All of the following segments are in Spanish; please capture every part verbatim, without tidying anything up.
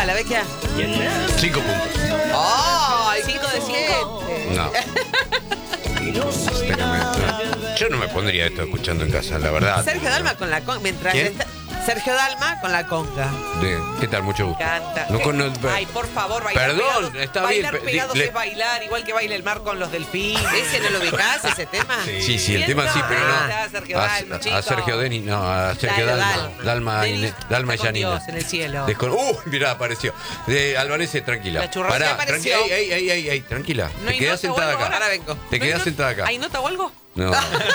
la Vecchia? Cinco puntos. ¡Ay! cinco de cinco. No. Espérame, no. Yo no me pondría esto escuchando en casa, la verdad. Sergio Dalma con la conga. Mientras ¿Quién? está... Sergio Dalma con la conga. De- ¿Qué tal? Mucho gusto. Canta. No, con- no- Ay, por favor, bailar Perdón, pegados. está bailar bien. pe- pegados le- es bailar, igual que baila el mar con los delfines. ¿Ese no lo ubicás, ese tema? Sí, sí, el ¿Quién tema sí, pero no. Ah, Sergio A, Dalma, a chico. Sergio Denis, no, a Sergio Claro, Dalma. Dalma. Dalma, Denis y- Dalma y está con Janina. Dios en el cielo. Descon- uh, mirá, apareció. De Albanese, tranquila. La churrasca Pará, apareció. tranquila. Ey, ey, ey, ey, tranquila. ¿No Te hay quedás nota o sentada algo? acá. Ahora vengo. Te ¿No quedás hay sentada acá. ¿Hay nota o algo? No.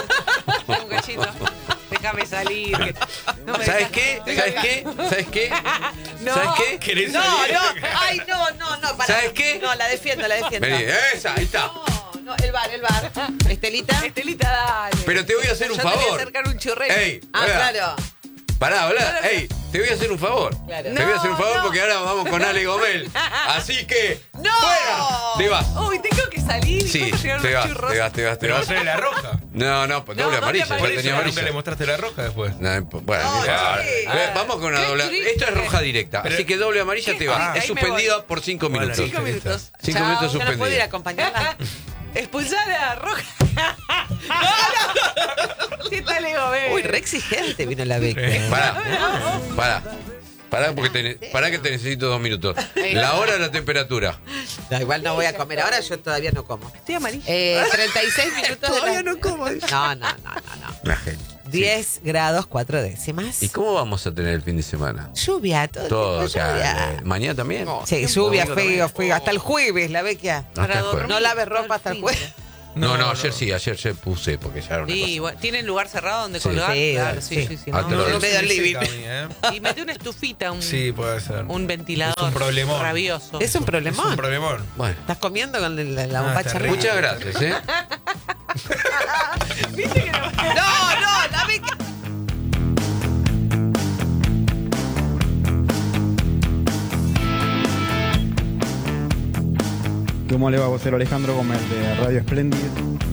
Un cachito. Déjame salir. que- no me ¿Sabes dejas- qué? déjame- ¿Sabes qué? ¿Sabes qué? No. ¿Sabes qué? ¿Querés No, salir? no. Ay, no, no, no. Pará. ¿Sabes qué? No, la defiendo, la defiendo. Vení, esa, ahí está. No, no, el bar, el bar. Estelita. Estelita, dale. Pero te voy a hacer un Yo te voy a favor. acercar un churrero. Ey, Ah, hola. claro. Pará, habla. Ey, te voy a hacer un favor. Claro. Te voy a hacer un No, favor no. porque ahora vamos con Ale Gomel. Así que. ¡No! ¡Fuera! Te vas. Uy, tengo que salir. Sí, ¿Cuándo llegaron te los vas, churros? te vas, te vas, te Pero vas. va a ser la roja. No, no, pues No, doble doble amarilla. amarilla. Ya Por eso tenía nunca le amarilla. mostraste la roja después. No, bueno, No, mira, sí. ve, vamos con una Qué doble. triste. Esto es roja directa, Pero- así que doble amarilla Qué te vas. triste, Es ahí me suspendida por cinco Bueno, minutos. Cinco minutos. Cinco Chao. minutos Yo no puedo ir a suspendida. acompañarla. Expulsar a Roja. No, no. ¿Qué tal, Ego? Uy, re exigente vino la beca. Pará, pará. Pará, porque te, pará que te necesito dos minutos. La hora de la temperatura. No, igual no voy a comer ahora, yo todavía no como. Estoy amarilla. Eh, treinta y seis minutos Todavía de la... no como. No, no, no, no, no. La gente. diez grados, cuatro décimas. ¿Y cómo vamos a tener el fin de semana? Lluvia, todo. Todo, tipo o sea, lluvia. eh, mañana también. Sí, lluvia, Domingo feo, también. feo. Hasta el jueves, la bequia. Hasta el jueves. No laves ropa hasta el jueves. No, no, ayer sí, ayer se puse porque ya era una Sí, cosa. bueno, ¿tienen lugar cerrado donde Sí. colgar? Sí, Claro, sí. sí, sí, sí. Ah, no, te lo no, digo. no. medio al living. A mí, ¿eh? Y mete una estufita, un, Sí, puede ser. un ventilador. Es un problemón. Rabioso. Es un Es problemón. un problemón. Bueno, Estás comiendo con la, la Ah, bombacha terrible. arriba. muchas gracias, ¿eh? No, no, la bequia. ¿Cómo le va, vocero Alejandro Gómez de Radio Espléndida?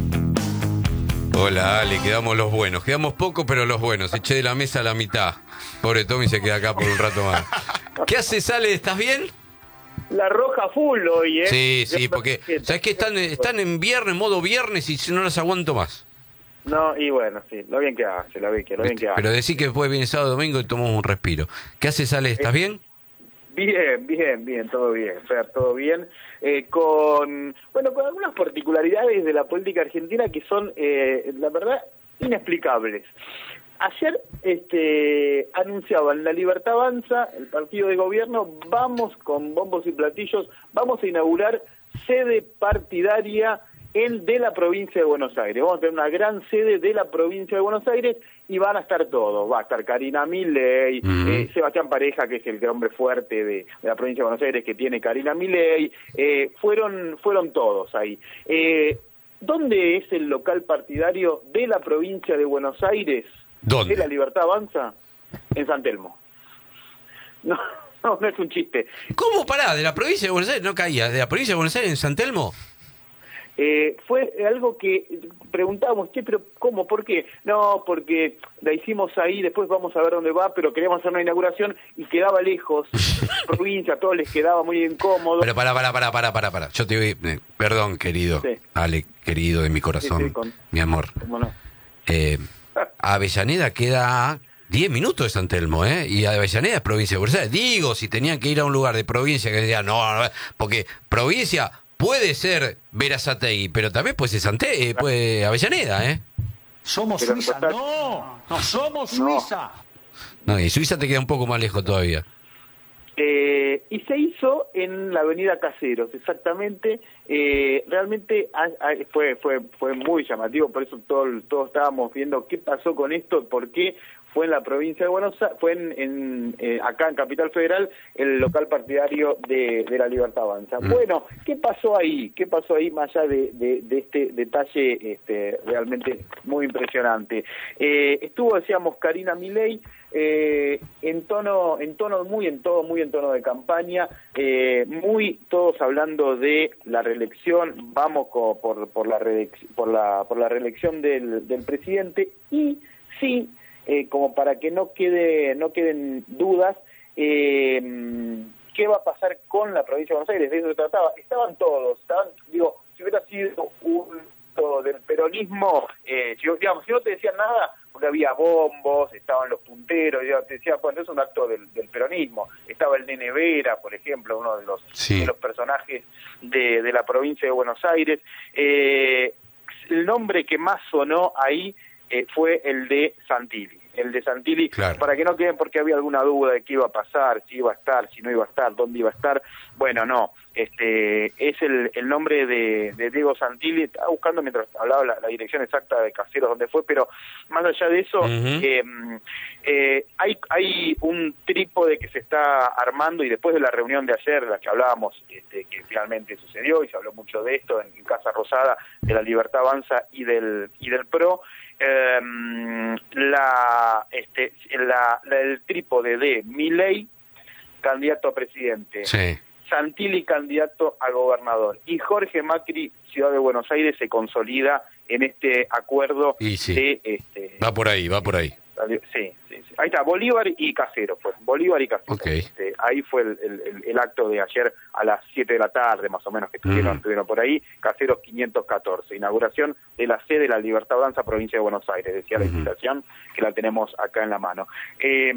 Hola, Ale, quedamos los buenos. Quedamos pocos, pero los buenos. Eché de la mesa la mitad. Pobre Tommy se queda acá por un rato más. ¿Qué haces, Ale? ¿Estás bien? La roja full hoy, ¿eh? Sí, sí, porque ¿sabes qué? Están, están en viernes, modo viernes, y no las aguanto más. No, y bueno, sí, lo bien que hace, lo bien que, lo bien que hace. Pero decir que después viene sábado domingo y tomamos un respiro. ¿Qué haces, Ale? ¿Estás bien? Bien, bien, bien, todo bien, Fer, todo bien. Eh, con, bueno, con algunas particularidades de la política argentina que son, eh, la verdad, inexplicables. Ayer este, anunciaban La Libertad Avanza, el partido de gobierno, vamos con bombos y platillos, vamos a inaugurar sede partidaria en de la provincia de Buenos Aires. Vamos a tener una gran sede de la provincia de Buenos Aires y van a estar todos. Va a estar Karina Milei, Mm. eh, Sebastián Pareja, que es el hombre fuerte de, de la provincia de Buenos Aires que tiene Karina Milei. Eh, fueron, fueron todos ahí. Eh, ¿Dónde es el local partidario de la provincia de Buenos Aires? ¿Dónde? ¿De la Libertad Avanza? En San Telmo. No, no, no es un chiste. ¿Cómo pará? ¿De la provincia de Buenos Aires? No caía. ¿De la provincia de Buenos Aires en San Telmo? Eh, fue algo que preguntábamos, che, pero ¿cómo? ¿Por qué? No, porque la hicimos ahí, después vamos a ver dónde va, pero queríamos hacer una inauguración y quedaba lejos, provincia, a todos les quedaba muy incómodo. Pero pará, pará, pará, pará, pará, pará. Yo te voy... eh, perdón, querido. Sí. Ale, querido de mi corazón. Sí, sí, con- Mi amor. ¿Cómo no? Eh, Avellaneda queda a diez minutos de San Telmo, ¿eh? Y Avellaneda es provincia de Buenos Aires. Digo, si tenían que ir a un lugar de provincia que decía, no, no, porque provincia puede ser Berazategui, pero también puede ser Sante, eh, puede Avellaneda, ¿eh? Somos Pero Suiza, total- no, no somos No. Suiza. No, y Suiza te queda un poco más lejos todavía. Eh, y se hizo en la avenida Caseros, exactamente. Eh, realmente ah, ah, fue fue fue muy llamativo, por eso todo, todos estábamos viendo qué pasó con esto, por qué fue en la provincia de Buenos Aires, fue en, en eh, acá en Capital Federal, el local partidario de, de la Libertad Avanza. Mm. Bueno, ¿qué pasó ahí? ¿Qué pasó ahí más allá de, de, de este detalle este, realmente muy impresionante? Eh, estuvo, decíamos, Karina Milei, eh, en tono, en tono muy en todo, muy en tono de campaña, eh, muy todos hablando de la reelección, vamos co- por, por la reelec- por la por la reelección del, del presidente, y sí, eh, como para que no quede no queden dudas, eh, ¿qué va a pasar con la provincia de Buenos Aires? De eso se trataba. Estaban todos, estaban, digo, si hubiera sido un todo del peronismo, eh, si, digamos, si no te decían nada, porque había bombos, estaban los punteros, digamos, te decía, bueno, es un acto del, del peronismo. Estaba el Nene Vera, por ejemplo, uno de los, sí. de los personajes de, de la provincia de Buenos Aires. Eh, el nombre que más sonó ahí eh, fue el de Santilli. El de Santilli, claro. Para que no queden porque había alguna duda de qué iba a pasar, si iba a estar, si no iba a estar, dónde iba a estar. Bueno, no, este es el, el nombre de, de Diego Santilli. Estaba buscando mientras hablaba la, la dirección exacta de Caseros donde fue, pero más allá de eso, uh-huh. eh, eh, hay, hay un trípode que se está armando, y después de la reunión de ayer, de la que hablábamos, este, que finalmente sucedió, y se habló mucho de esto en, en Casa Rosada, de la Libertad Avanza y del, y del PRO, eh, la, este, la, la, el trípode de Milei, candidato a presidente, sí. Santilli, candidato a gobernador, y Jorge Macri, Ciudad de Buenos Aires, se consolida en este acuerdo y sí. de... Este, va por ahí, va por ahí. Sí, sí, sí. Ahí está, Bolívar y Caseros fue, Bolívar y Caseros. Okay. Este, ahí fue el, el, el acto de ayer a las siete de la tarde, más o menos, que estuvieron, mm. estuvieron por ahí. Caseros quinientos catorce, inauguración de la sede de la Libertad Avanza, provincia de Buenos Aires, decía la uh-huh. invitación, que la tenemos acá en la mano. Eh,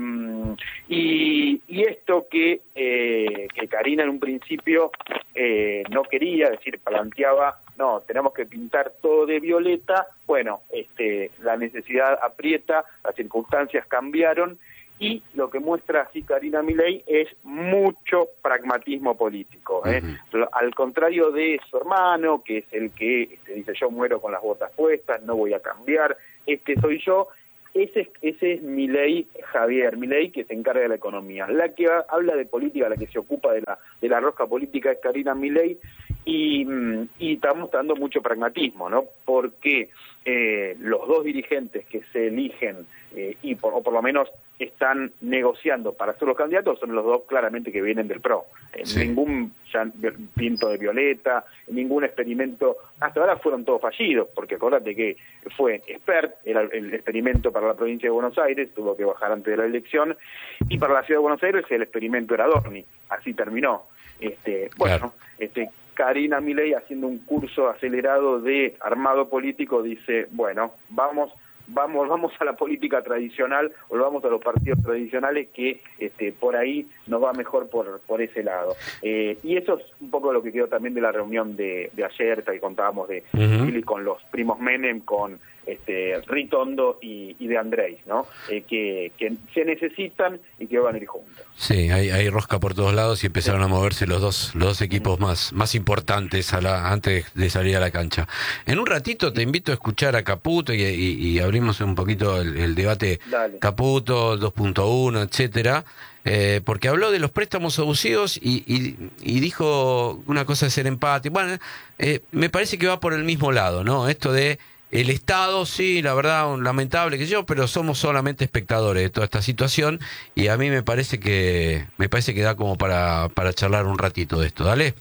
y, y esto que, eh, que Karina en un principio eh, no quería, es decir, planteaba, no, tenemos que pintar todo de violeta. Bueno, este, la necesidad aprieta, las circunstancias cambiaron, y lo que muestra así Karina Milei es mucho pragmatismo político, ¿eh? Uh-huh. Al contrario de su hermano, que es el que este, dice yo muero con las botas puestas, no voy a cambiar, este soy yo. Ese, ese es Milei, Javier Milei, que se encarga de la economía. La que habla de política, la que se ocupa de la de la rosca política es Karina Milei, y, y estamos dando mucho pragmatismo, ¿no? Porque eh, los dos dirigentes que se eligen, eh, y por, o por lo menos están negociando para ser los candidatos, son los dos claramente que vienen del PRO. Eh, sí. Ningún pinto de violeta, ningún experimento, hasta ahora fueron todos fallidos, porque acuérdate que fue Expert, era el experimento para la provincia de Buenos Aires, tuvo que bajar antes de la elección, y para la ciudad de Buenos Aires el experimento era Dorni, así terminó. Este, bueno, claro. este Karina Milei, haciendo un curso acelerado de armado político, dice, bueno, vamos vamos vamos a la política tradicional, o vamos a los partidos tradicionales, que este, por ahí nos va mejor por por ese lado. Eh, y eso es un poco lo que quedó también de la reunión de, de ayer, que contábamos de uh-huh. con los primos Menem, con este Ritondo y, y de Andrés, ¿no? Eh, que, que se necesitan y que van a ir juntos. Sí, hay, hay rosca por todos lados, y empezaron sí. a moverse los dos los dos equipos más más importantes a la antes de salir a la cancha. En un ratito te invito a escuchar a Caputo, y, y, y abrimos un poquito el, el debate. Dale. Caputo dos punto uno, etcétera. Eh, porque habló de los préstamos abusivos y, y, y dijo una cosa de ser empate. Bueno, eh, me parece que va por el mismo lado, ¿no? Esto de el Estado, sí, la verdad, un lamentable que yo, pero somos solamente espectadores de toda esta situación, y a mí me parece que me parece que da como para, para charlar un ratito de esto. Dale.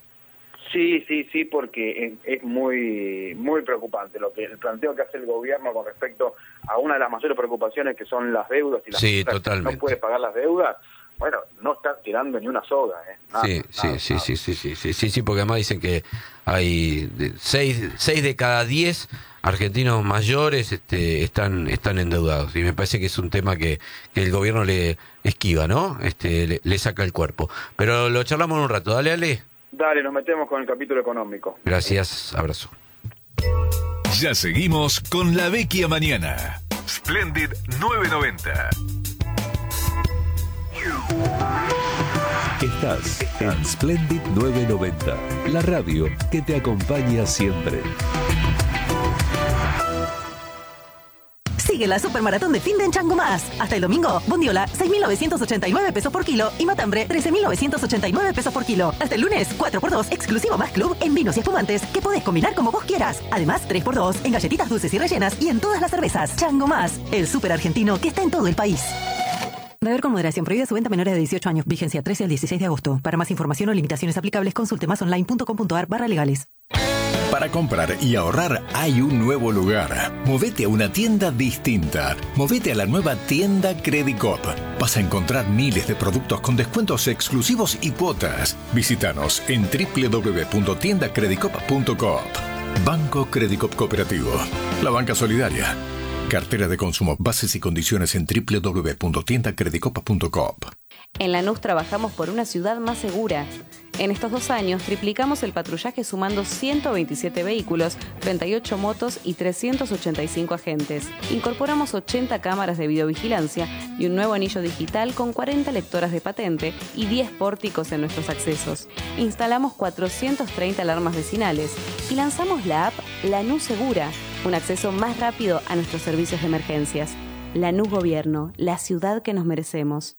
Sí, sí, sí, porque es, es muy muy preocupante lo que el planteo que hace el gobierno con respecto a una de las mayores preocupaciones, que son las deudas, y las sí, totalmente. No puede pagar las deudas. Bueno, no están tirando ni una soga, ¿eh? Nada, sí, nada, sí, nada. sí, sí, sí, sí, sí, sí, sí, porque además dicen que hay de, seis, seis de cada diez argentinos mayores este, están están endeudados, y me parece que es un tema que, que el gobierno le esquiva, ¿no? Este, le, le saca el cuerpo. Pero lo charlamos en un rato. Dale, Ale. Dale, nos metemos con el capítulo económico. Gracias, abrazo. Ya seguimos con La Vecchia Mañana. Splendid novecientos noventa. Estás en Splendid novecientos noventa, la radio que te acompaña siempre. Sigue la supermaratón de fin de en Chango Más. Hasta el domingo, bondiola, seis mil novecientos ochenta y nueve pesos por kilo, y matambre, trece mil novecientos ochenta y nueve pesos por kilo. Hasta el lunes, cuatro por dos, exclusivo Más Club en vinos y espumantes, que podés combinar como vos quieras. Además, tres por dos en galletitas dulces y rellenas, y en todas las cervezas. Chango Más, el súper argentino que está en todo el país. Beber con moderación. Prohibida su venta a menores de dieciocho años. Vigencia trece al dieciséis de agosto. Para más información o limitaciones aplicables, consulte más online punto com punto ar barra legales. Para comprar y ahorrar hay un nuevo lugar. Movete a una tienda distinta. Movete a la nueva tienda Credicop. Vas a encontrar miles de productos con descuentos exclusivos y cuotas. Visítanos en doble u doble u doble u punto tienda credicop punto coop. Banco Credicop Cooperativo. La banca solidaria. Cartera de consumo. Bases y condiciones en doble u doble u doble u punto tienda credicop punto coop. En Lanús trabajamos por una ciudad más segura. En estos dos años triplicamos el patrullaje sumando ciento veintisiete vehículos, treinta y ocho motos y trescientos ochenta y cinco agentes. Incorporamos ochenta cámaras de videovigilancia y un nuevo anillo digital con cuarenta lectoras de patente y diez pórticos en nuestros accesos. Instalamos cuatrocientas treinta alarmas vecinales y lanzamos la app Lanús Segura, un acceso más rápido a nuestros servicios de emergencias. Lanús Gobierno, la ciudad que nos merecemos.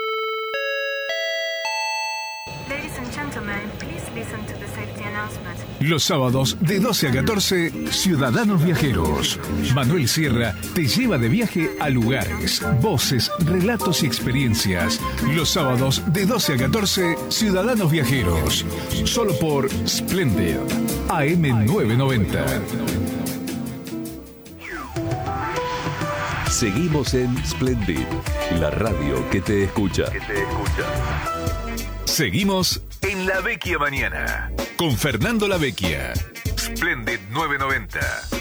Los sábados de doce a catorce, Ciudadanos Viajeros. Manuel Sierra te lleva de viaje a lugares, voces, relatos y experiencias. Los sábados de doce a catorce, Ciudadanos Viajeros. Solo por Splendid, A M novecientos noventa. Seguimos en Splendid, la radio que te escucha. Que te escucha. Seguimos en La Vecchia Mañana con Fernando La Vecchia. Splendid novecientos noventa.